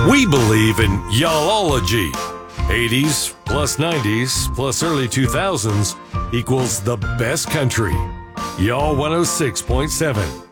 We believe in y'allology. 80s plus 90s plus early 2000s equals the best country. Y'all 106.7.